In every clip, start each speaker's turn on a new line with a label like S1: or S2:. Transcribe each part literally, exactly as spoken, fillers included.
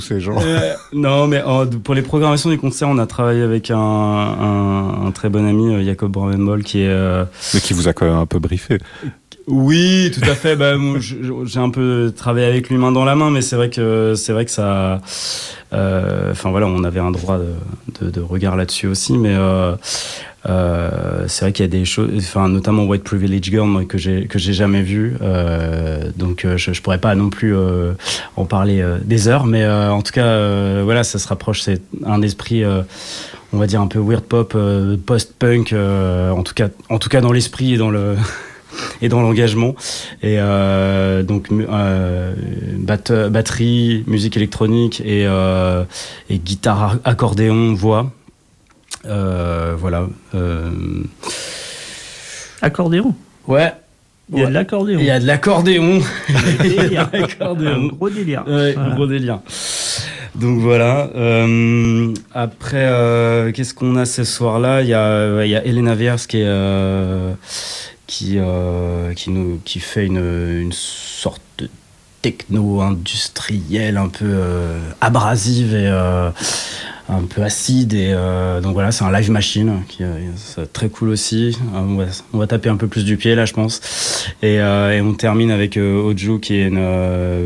S1: ces gens.
S2: Euh, non, mais euh, pour les programmations des concerts, on a travaillé avec un, un, un très bon ami, euh, Jacob Bravenbol, qui est... Euh...
S1: Mais qui vous a quand même un peu briefé.
S2: Oui, tout à fait. Bah, moi, j'ai un peu travaillé avec lui main dans la main, mais c'est vrai que c'est vrai que ça. Enfin euh, voilà, on avait un droit de, de, de regard là-dessus aussi, mais euh, euh, c'est vrai qu'il y a des choses, enfin notamment White Privilege Girl moi, que j'ai que j'ai jamais vu, euh, donc je, je pourrais pas non plus euh, en parler euh, des heures, mais euh, en tout cas euh, voilà, ça se rapproche. C'est un esprit. Euh, on va dire un peu weird pop, euh, post-punk, euh, en tout cas, en tout cas dans l'esprit et dans le et dans l'engagement. Et euh, donc euh, bat- batterie, musique électronique et, euh, et guitare, accordéon, voix. Euh, voilà. Euh...
S3: Accordéon.
S2: Ouais.
S3: Il y a de l'accordéon.
S2: Il y a de l'accordéon.
S3: Il y a un gros délire.
S2: Ouais, voilà. Gros délire. Donc voilà. Euh, après, euh, qu'est-ce qu'on a ce soir-là ? Il y a, il y a Elena Viers qui est euh, qui euh, qui nous qui fait une une sorte de techno industrielle un peu euh, abrasive et euh, un peu acide et euh, donc voilà, c'est un live machine qui euh, c'est très cool aussi. On va, on va taper un peu plus du pied là, je pense. Et, euh, et on termine avec euh, Oju qui est une euh,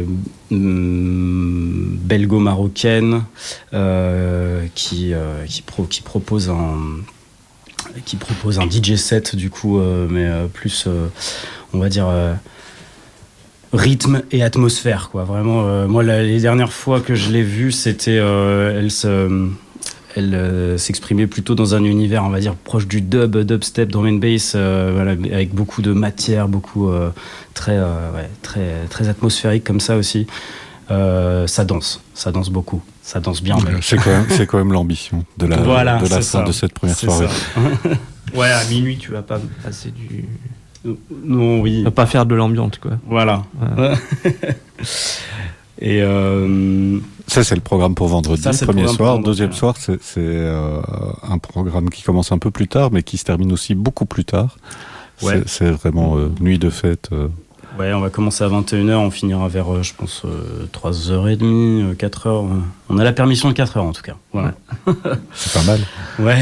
S2: belgo-marocaine euh, qui euh, qui, pro, qui propose un qui propose un D J set du coup, euh, mais euh, plus euh, on va dire euh, rythme et atmosphère quoi. Vraiment, euh, moi la, les dernières fois que je l'ai vue, c'était euh, elle se elle euh, s'exprimait plutôt dans un univers, on va dire, proche du dub, dubstep, drum and bass, euh, voilà, avec beaucoup de matière, beaucoup euh, très, euh, ouais, très, très atmosphérique comme ça aussi. Euh, ça danse, ça danse beaucoup, ça danse bien.
S1: Ouais, c'est quand même, c'est quand même l'ambition de la,
S2: voilà,
S1: de la fin de cette première
S2: c'est
S1: soirée.
S3: Ouais, à minuit, tu vas pas passer du.
S2: Non, oui.
S3: Tu vas pas faire de l'ambiance, quoi.
S2: Voilà. Ouais. Et euh...
S1: ça, c'est le programme pour vendredi, ça, le premier soir. Deuxième
S2: ouais.
S1: soir, c'est, c'est euh, un programme qui commence un peu plus tard, mais qui se termine aussi beaucoup plus tard.
S2: Ouais.
S1: C'est, c'est vraiment euh, nuit de fête. Euh.
S2: Ouais, on va commencer à vingt et une heures, on finira vers, euh, je pense, euh, trois heures trente, quatre heures. Euh. On a la permission de quatre heures, en tout cas. Voilà.
S1: C'est pas mal.
S2: Ouais.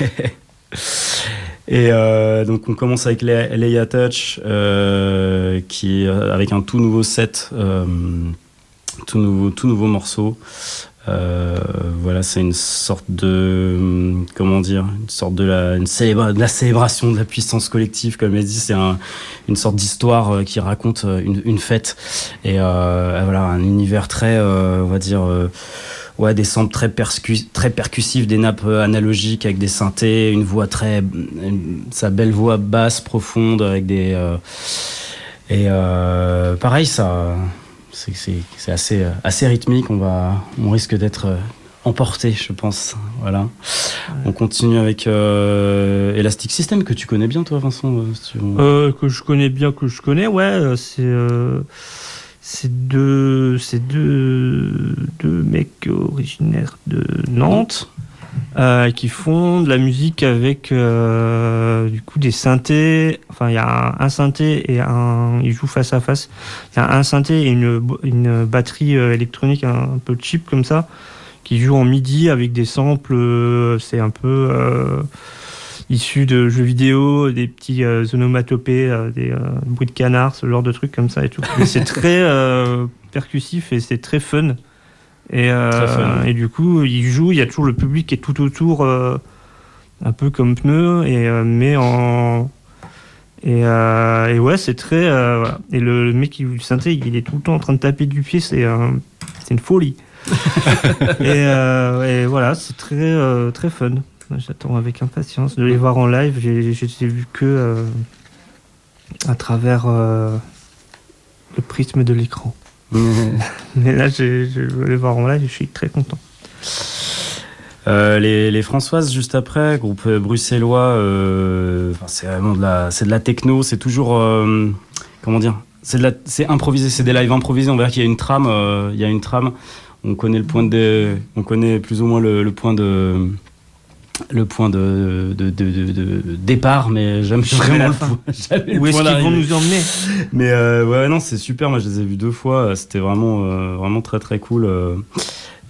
S2: Et euh, donc on commence avec Leia Touch, euh, qui euh, avec un tout nouveau set, euh, tout nouveau, tout nouveau morceau. Euh, voilà, c'est une sorte de, comment dire, une sorte de la, une célébra- de la célébration de la puissance collective, comme elle dit. C'est un, une sorte d'histoire qui raconte une, une fête et euh, voilà, un univers très, euh, on va dire. Euh, Ouais, des samples très, percu- très percussifs, des nappes analogiques avec des synthés, une voix très... Une, sa belle voix basse, profonde, avec des... Euh, et euh, pareil, ça... C'est, c'est, c'est assez, assez rythmique, on, va, on risque d'être emporté, je pense. Voilà. Ouais. On continue avec euh, Elastic System, que tu connais bien, toi, Vincent tu...
S3: euh, Que je connais bien, que je connais, ouais, c'est... Euh... C'est deux, c'est deux, deux mecs originaires de Nantes euh, qui font de la musique avec euh, du coup des synthés. Enfin, il y a un, un synthé et un, ils jouent face à face. Il y a un synthé et une, une batterie électronique un, un peu cheap comme ça qui joue en midi avec des samples. Euh, c'est un peu euh, issus de jeux vidéo, des petits euh, onomatopées, euh, des euh, bruits de canard, ce genre de trucs comme ça et tout. Mais c'est très euh, percussif et c'est très fun. Et, euh, très fun. Et du coup, ils jouent, il y a toujours le public qui est tout autour, euh, un peu comme pneu, et, euh, mais en... Et, euh, et ouais, c'est très... Euh, voilà. Et le, le mec qui joue du synthé, il est tout le temps en train de taper du pied, c'est, euh, c'est une folie. et, euh, et voilà, c'est très, euh, très fun. J'attends avec impatience de les voir en live. J'ai, j'ai vu que euh, à travers euh, le prisme de l'écran. Mmh. Mais là, j'ai, je veux les voir en live et je suis très content.
S2: Euh, les, les Françoises, juste après, groupe bruxellois, euh, c'est vraiment de la, c'est de la techno, c'est toujours, euh, comment dire, c'est, de la, c'est improvisé, c'est des lives improvisés. On verra qu'il y a une trame, euh, il y a une trame. On connaît le point de, on connaît plus ou moins le, le point de. le point de, de, de, de, de départ, mais jamais vraiment le point. Jamais
S3: Où
S2: le
S3: est-ce
S2: point
S3: qu'ils vont nous emmener ?
S2: Mais euh, ouais, non, c'est super. Moi, je les ai vus deux fois. C'était vraiment, euh, vraiment très, très cool.